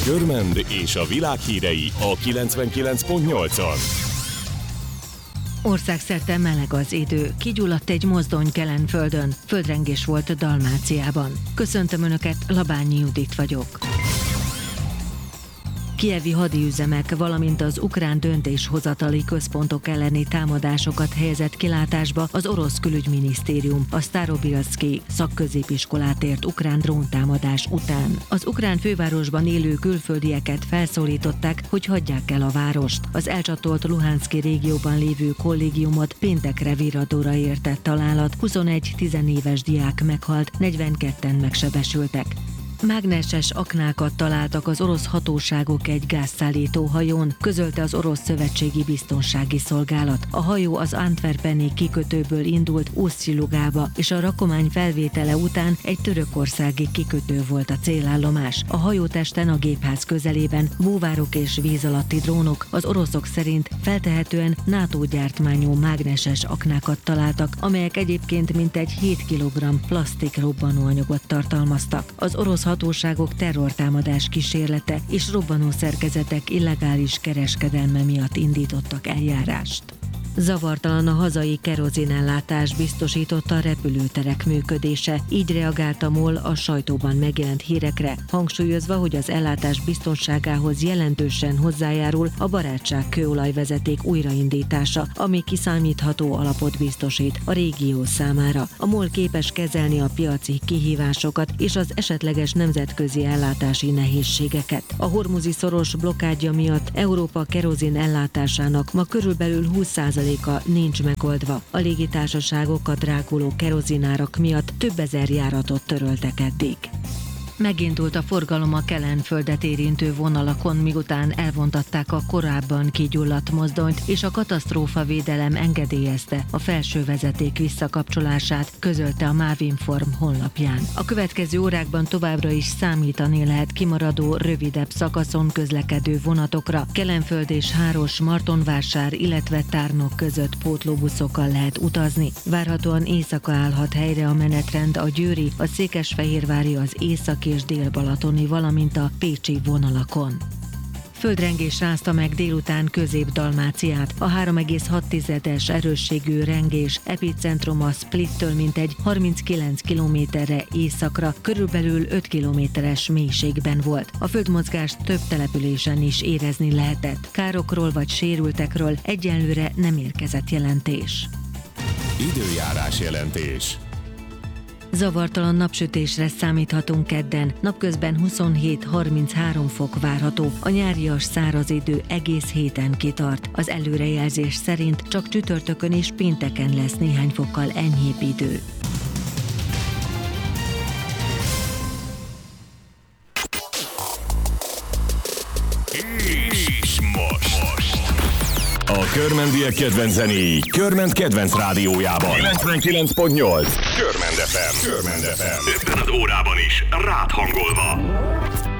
Körmend és a világ hírei a 99.8-on. Országszerte meleg az idő. Kigyulladt egy mozdony Kelenföldön. Földrengés volt Dalmáciában. Köszöntöm Önöket, Labányi Judit vagyok. Kijevi hadiüzemek, valamint az ukrán döntéshozatali központok elleni támadásokat helyezett kilátásba az orosz külügyminisztérium a Starobilszki szakközépiskolát ért ukrán dróntámadás után. Az ukrán fővárosban élő külföldieket felszólították, hogy hagyják el a várost. Az elcsatolt Luhanszki régióban lévő kollégiumot péntekre virradóra értett találat, 21 tizenéves diák meghalt, 42-en megsebesültek. Mágneses aknákat találtak az orosz hatóságok egy gázszállító hajón, közölte az orosz szövetségi biztonsági szolgálat. A hajó az antwerpeni kikötőből indult Usztyilugába, és a rakomány felvétele után egy törökországi kikötő volt a célállomás. A hajótesten a gépház közelében búvárok és víz alatti drónok, az oroszok szerint feltehetően NATO gyártmányú mágneses aknákat találtak, amelyek egyébként mintegy 7 kg plasztik robbanóanyagot tartalmaztak. Az orosz hatóságok terrortámadás kísérlete és robbanószerkezetek illegális kereskedelme miatt indítottak eljárást. Zavartalan a hazai kerozinellátás, biztosította a repülőterek működése. Így reagált a MOL a sajtóban megjelent hírekre, hangsúlyozva, hogy az ellátás biztonságához jelentősen hozzájárul a Barátság kőolajvezeték újraindítása, ami kiszámítható alapot biztosít a régió számára. A MOL képes kezelni a piaci kihívásokat és az esetleges nemzetközi ellátási nehézségeket. A hormuzi szoros blokkádja miatt Európa kerozin ellátásának ma körülbelül 20% nincs megoldva. A légitársaságok a dráguló kerozinárak miatt több ezer járatot töröltek eddig. Megindult a forgalom a Kelenföldet érintő vonalakon, miután elvontatták a korábban kigyulladt mozdonyt, és a katasztrófavédelem engedélyezte a felső vezeték visszakapcsolását, közölte a Mávinform honlapján. A következő órákban továbbra is számítani lehet kimaradó, rövidebb szakaszon közlekedő vonatokra. Kelenföld és Háros-Martonvásár, illetve Tárnok között pótlóbuszokkal lehet utazni. Várhatóan éjszaka állhat helyre a menetrend a győri, a székesfehérvári, az északi és délbalatoni, valamint a pécsi vonalakon. Földrengés rázta meg délután Közép-Dalmáciát. A 3,6-es erősségű rengés epicentruma Splittől mintegy 39 kilométerre északra, körülbelül 5 kilométeres mélységben volt. A földmozgást több településen is érezni lehetett. Károkról vagy sérültekről egyelőre nem érkezett jelentés. Időjárás jelentés. Zavartalan napsütésre számíthatunk kedden, napközben 27-33 fok várható. A nyárias száraz idő egész héten kitart. Az előrejelzés szerint csak csütörtökön és pénteken lesz néhány fokkal enyhébb idő. És most a körmendiek kedvenc zenéi Körmend kedvenc rádiójában 99.8 Körmend FM. Körmend FM. Ebben az órában is rád hangolva.